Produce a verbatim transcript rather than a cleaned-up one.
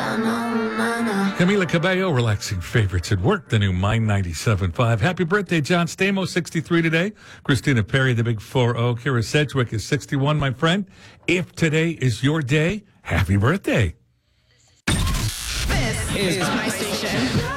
Camila Cabello, relaxing favorites at work, the new Mind ninety-seven point five. Happy birthday, John Stamos, sixty-three today. Christina Perry, the big four oh. Kira Sedgwick is sixty-one, my friend. If today is your day, happy birthday. This is my station.